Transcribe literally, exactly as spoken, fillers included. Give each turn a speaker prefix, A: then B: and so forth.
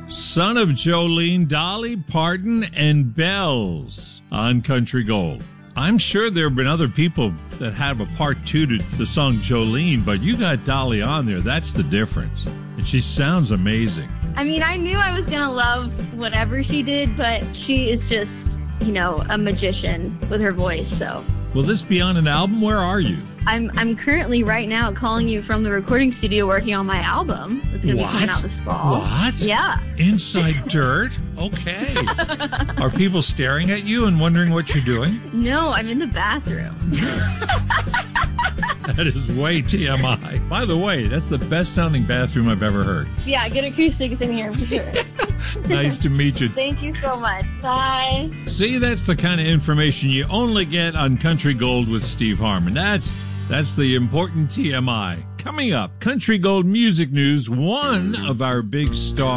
A: Son of Jolene, Dolly Parton, and Bells on Country Gold. I'm sure there have been other people that have a part two to the song Jolene, but you got Dolly on there. That's the difference. And she sounds amazing.
B: I mean, I knew I was going to love whatever she did, but she is just, you know, a magician with her voice, so.
A: Will this be on an album? Where are you?
B: I'm I'm currently right now calling you from the recording studio working on my album. It's going to be coming out this fall.
A: What?
B: Yeah.
A: Inside Dirt? Okay. Are people staring at you and wondering what you're doing?
B: No, I'm in the bathroom.
A: That is way T M I. By the way, that's the best sounding bathroom I've ever heard.
B: Yeah, good acoustics in here for sure.
A: Nice to meet you.
B: Thank you so much. Bye.
A: See, that's the kind of information you only get on Country Gold with Steve Harmon. That's that's the important T M I. Coming up, Country Gold Music News, one of our big stars.